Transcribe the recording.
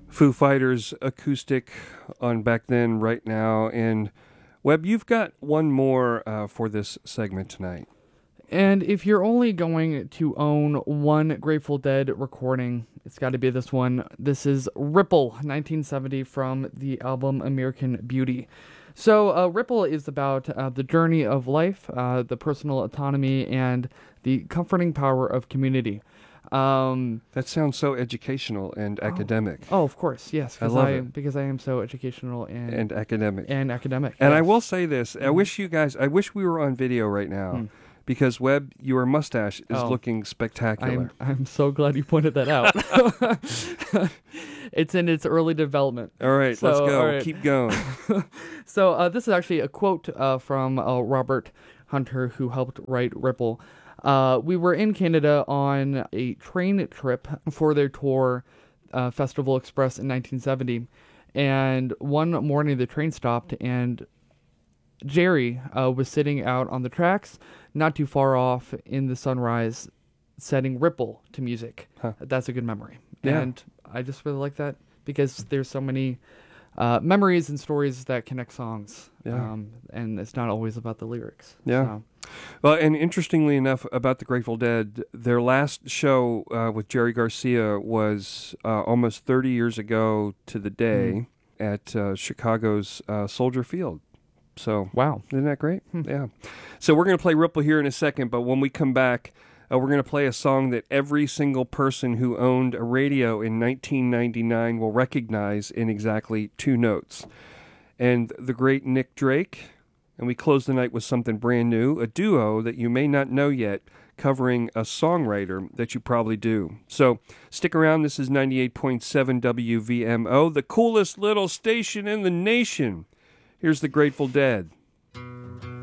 Foo Fighters acoustic on Back Then, Right Now. And Webb, you've got one more for this segment tonight. And if you're only going to own one Grateful Dead recording, it's got to be this one. This is Ripple, 1970, from the album American Beauty. So Ripple is about the journey of life, the personal autonomy, and the comforting power of community. That sounds so educational and academic. Oh, of course, yes. I love it. Because I am so educational and academic. And academic. And yes. I will say this. I wish we were on video right now. Because, Webb, your mustache is looking spectacular. I'm so glad you pointed that out. It's in its early development. All right, let's go. Right. Keep going. So this is actually a quote from Robert Hunter, who helped write Ripple. We were in Canada on a train trip for their tour, Festival Express in 1970. And one morning the train stopped and Jerry was sitting out on the tracks, not too far off in the sunrise, setting Ripple to music. Huh. That's a good memory. Yeah. And I just really like that because there's so many memories and stories that connect songs. Yeah. And it's not always about the lyrics. Yeah. So. Well, and interestingly enough, about the Grateful Dead, their last show with Jerry Garcia was almost 30 years ago to the day at Chicago's Soldier Field. So, wow. Isn't that great? Yeah. So we're going to play Ripple here in a second, but when we come back, we're going to play a song that every single person who owned a radio in 1999 will recognize in exactly 2 notes. And the great Nick Drake, and we close the night with something brand new, a duo that you may not know yet, covering a songwriter that you probably do. So stick around. This is 98.7 WVMO, the coolest little station in the nation. Here's the Grateful Dead.